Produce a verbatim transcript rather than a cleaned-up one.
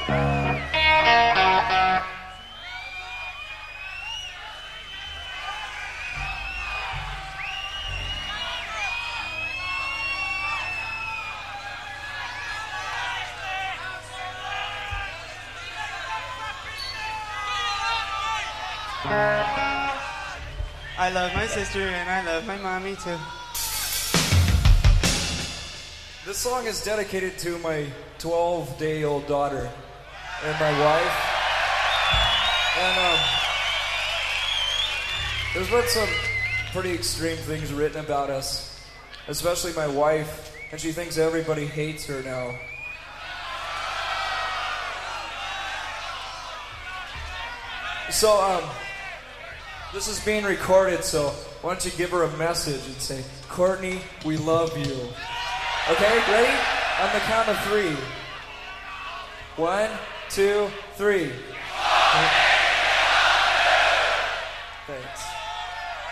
I love my sister and I love my mommy too. This song is dedicated to my twelve-day-old daughter and my wife. And um, there's been some pretty extreme things written about us, especially my wife, and she thinks everybody hates her now. So, um, this is being recorded, so why don't you give her a message and say, Courtney, we love you. Okay, ready? On the count of three. One, two, three.